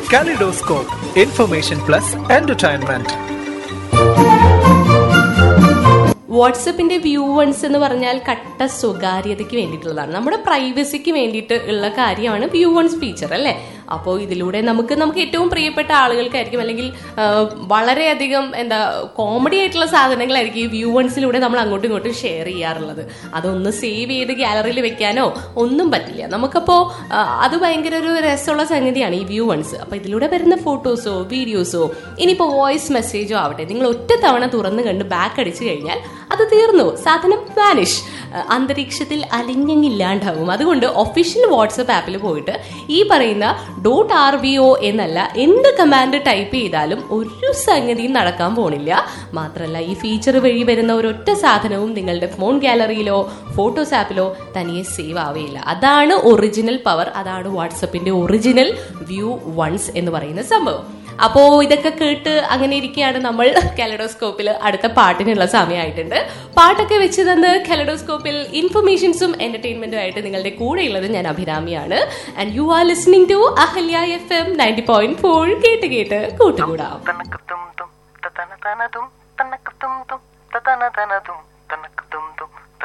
Kaleidoscope, information plus entertainment. വാട്സപ്പിന്റെ view once എന്ന് പറഞ്ഞാൽ കട്ട സ്വകാര്യതയ്ക്ക് വേണ്ടിയിട്ടുള്ളതാണ്, നമ്മുടെ പ്രൈവസിക്ക് വേണ്ടിയിട്ട് ഉള്ള കാര്യമാണ് വ്യൂ വൺസ് ഫീച്ചർ അല്ലേ. അപ്പോൾ ഇതിലൂടെ നമുക്ക് ഏറ്റവും പ്രിയപ്പെട്ട ആളുകൾക്കായിരിക്കും, അല്ലെങ്കിൽ വളരെയധികം കോമഡി ആയിട്ടുള്ള സാധനങ്ങളായിരിക്കും ഈ വ്യൂ വൺസിലൂടെ നമ്മൾ അങ്ങോട്ടും ഇങ്ങോട്ടും ഷെയർ ചെയ്യാറുള്ളത്. അതൊന്ന് സേവ് ചെയ്ത് ഗാലറിയിൽ വെക്കാനോ ഒന്നും പറ്റില്ല നമുക്കപ്പോൾ. അത് ഭയങ്കര ഒരു രസമുള്ള സംഗതിയാണ് ഈ വ്യൂ വൺസ്. അപ്പോൾ ഇതിലൂടെ വരുന്ന ഫോട്ടോസോ വീഡിയോസോ ഇനിയിപ്പോൾ വോയിസ് മെസ്സേജോ ആവട്ടെ, നിങ്ങൾ ഒറ്റ തവണ തുറന്നു കണ്ട് ബാക്ക് അടിച്ചു കഴിഞ്ഞാൽ അത് തീർന്നു, സാധനം വാനിഷ്, അന്തരീക്ഷത്തിൽ അലിഞ്ഞില്ലാണ്ടാവും. അതുകൊണ്ട് ഒഫീഷ്യൽ വാട്സപ്പ് ആപ്പിൽ പോയിട്ട് ഈ പറയുന്ന .rvo എന്നല്ല എന്ത് കമാൻഡ് ടൈപ്പ് ചെയ്താലും ഒരു സംഗതിയും നടക്കാൻ പോണില്ല. മാത്രമല്ല ഈ ഫീച്ചർ വഴി വരുന്ന ഒരൊറ്റ സാധനവും നിങ്ങളുടെ ഫോൺ ഗാലറിയിലോ ഫോട്ടോസ് ആപ്പിലോ തനിയെ സേവ് ആവുകയില്ല. അതാണ് ഒറിജിനൽ പവർ, അതാണ് വാട്സപ്പിന്റെ ഒറിജിനൽ വ്യൂ വൺസ് എന്ന് പറയുന്ന സംഭവം. അപ്പോ ഇതൊക്കെ കേട്ട് അങ്ങനെ ഇരിക്കുകയാണ് നമ്മൾ. കലഡോസ്കോപ്പിൽ അടുത്ത പാട്ടിനുള്ള സമയമായിട്ടുണ്ട്. പാട്ടൊക്കെ വെച്ച് തന്ന് കലഡോസ്കോപ്പിൽ ഇൻഫർമേഷൻസും എന്റർടൈൻമെന്റും ആയിട്ട് നിങ്ങളുടെ കൂടെയുള്ളത് ഞാൻ അഭിരാമിയാണ്. And you are listening to Ahalya FM 90.4. കേട്ട് കേട്ട് കൂട്ടുകൂടാം.